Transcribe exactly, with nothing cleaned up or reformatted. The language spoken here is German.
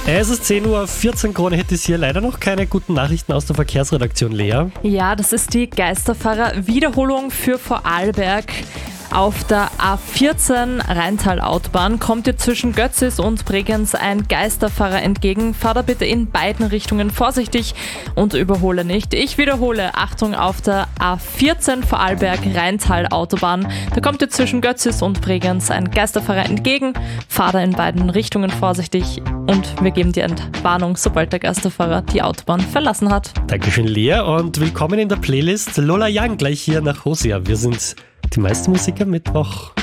Es ist zehn Uhr vierzehn, Krone Hit ist hier. Leider noch keine guten Nachrichten aus der Verkehrsredaktion, Lea. Ja, das ist die Geisterfahrer-Wiederholung für Vorarlberg. Auf der A vierzehn Rheintal-Autobahn kommt dir zwischen Götzis und Bregenz ein Geisterfahrer entgegen. Fahr da bitte in beiden Richtungen vorsichtig und überhole nicht. Ich wiederhole, Achtung auf der A vierzehn Vorarlberg-Rheintal-Autobahn. Da kommt dir zwischen Götzis und Bregenz ein Geisterfahrer entgegen. Fahr da in beiden Richtungen vorsichtig und wir geben dir Entwarnung, sobald der Geisterfahrer die Autobahn verlassen hat. Dankeschön, Lea, und willkommen in der Playlist. Lola Young gleich hier nach Hosea. Wir sind die meisten Musik am Mittwoch.